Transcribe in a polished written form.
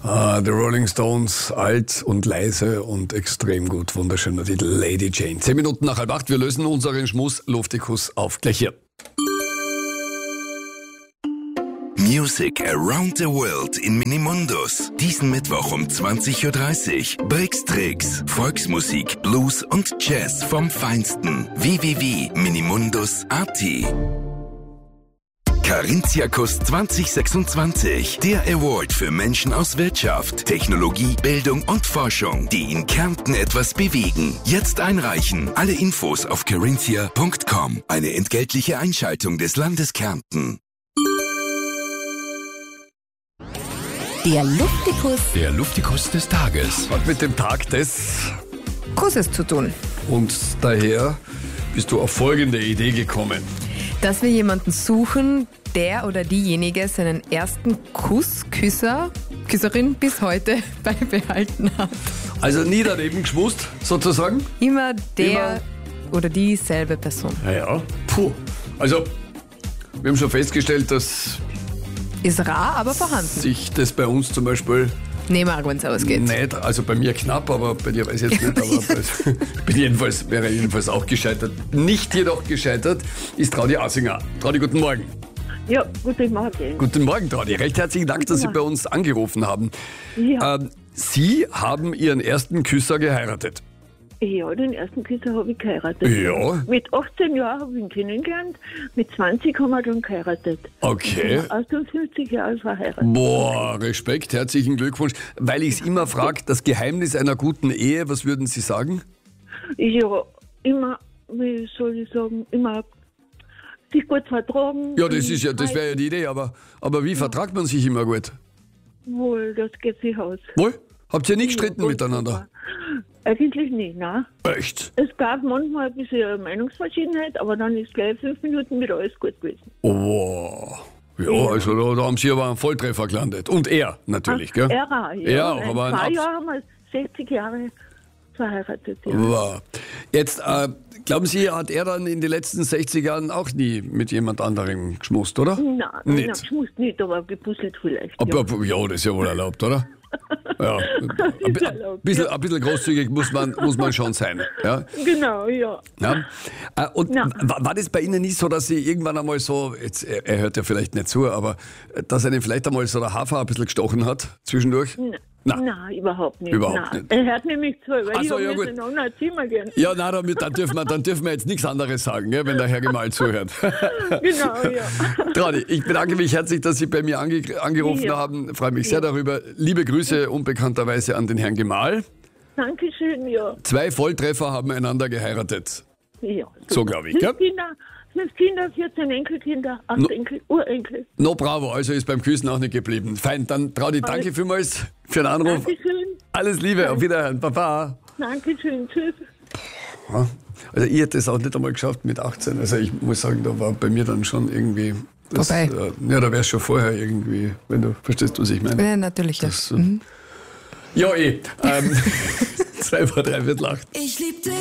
The Rolling Stones, alt und leise und extrem gut. Wunderschöner Titel, Lady Jane. 10 Minuten nach 7:30, wir lösen unseren Schmuss Luftikus auf. Gleich hier. Music around the world in Minimundus. Diesen Mittwoch um 20.30 Uhr. Brixtrix, Volksmusik, Blues und Jazz vom Feinsten. www.minimundus.at. Carinthia-Kuss 2026. Der Award für Menschen aus Wirtschaft, Technologie, Bildung und Forschung, die in Kärnten etwas bewegen. Jetzt einreichen. Alle Infos auf carinthia.com. Eine entgeltliche Einschaltung des Landes Kärnten. Der Luftikus. Der Luftikus des Tages hat mit dem Tag des Kusses zu tun. Und daher bist du auf folgende Idee gekommen. Dass wir jemanden suchen, der oder diejenige seinen ersten Küsserin bis heute beibehalten hat. Also nie daneben geschmust, sozusagen? Immer der oder dieselbe Person. Ja. Puh. Also, wir haben schon festgestellt, dass Ist rar, aber vorhanden. sich das bei uns zum Beispiel Nehmen wir, wenn es ausgeht. nicht, also bei mir knapp, aber bei dir weiß ich jetzt nicht, aber wäre jedenfalls auch gescheitert. Nicht jedoch gescheitert ist Traudi Asinger. Traudi, guten Morgen. Ja, guten Morgen. Guten Morgen, Traudi. Recht herzlichen Dank, dass Sie bei uns angerufen haben. Ja. Sie haben Ihren ersten Küsser geheiratet. Ja, den ersten Küsser habe ich geheiratet. Ja. Mit 18 Jahren habe ich ihn kennengelernt, mit 20 haben wir dann geheiratet. Okay. Aus 50 Jahren verheiratet. Boah, Respekt, herzlichen Glückwunsch. Weil ich es immer frage, das Geheimnis einer guten Ehe, was würden Sie sagen? Ja, immer, wie soll ich sagen, immer sich gut vertragen. Ja, das wäre ja die Idee, aber wie vertragt man sich immer gut? Wohl, das geht sich aus. Wohl? Habt ihr nie gestritten Ja, miteinander? Eigentlich nicht, nein. Echt? Es gab manchmal ein bisschen Meinungsverschiedenheit, aber dann ist gleich 5 Minuten wieder alles gut gewesen. Oh, ja, also da haben Sie aber einen Volltreffer gelandet. Und er natürlich, gell? Er auch, ja. Ja, Nein, aber ein 2 Jahre haben wir 60 Jahre verheiratet. Ja. Wow. Jetzt, glauben Sie, hat er dann in den letzten 60 Jahren auch nie mit jemand anderem geschmust, oder? Nein, Nicht. ich muss nicht, aber gepuzzelt vielleicht. Aber, ja, das ist ja wohl erlaubt, oder? Ja, ein bisschen großzügig muss man schon sein. Ja? Genau, ja. Ja. Und Ja. war das bei Ihnen nicht so, dass Sie irgendwann einmal so, jetzt, er hört ja vielleicht nicht zu, aber dass er vielleicht einmal so der Hafer ein bisschen gestochen hat zwischendurch? Nein, überhaupt nicht. Überhaupt Nein. nicht. Er hört nämlich zu, weil Ach ich so, habe ja, mir gut. in ein anderes Zimmer gehen. Ja, nein, dann dürfen wir jetzt nichts anderes sagen, gell, wenn der Herr Gemahl zuhört. Genau, ja. Traudi, ich bedanke mich herzlich, dass Sie bei mir angerufen Ja. haben. Freue mich sehr darüber. Liebe Grüße unbekannterweise an den Herrn Gemahl. Dankeschön, ja. 2 Volltreffer haben einander geheiratet. Ja. So glaube ich, gell? 5 Kinder, 14 Enkelkinder, 8 Enkel, Urenkel. No, bravo, also ist beim Küssen auch nicht geblieben. Fein, dann Traudi, danke vielmals für den Anruf. Dankeschön. Alles Liebe, auf Wiederhören, Baba. Dankeschön, tschüss. Also ich hätte es auch nicht einmal geschafft mit 18. Also ich muss sagen, da war bei mir dann schon irgendwie... Vorbei. Ja, da wäre es schon vorher irgendwie, wenn du verstehst, was ich meine. Ja, natürlich, ja. Das, ja, 2 vor 3 wird lacht. Ich liebte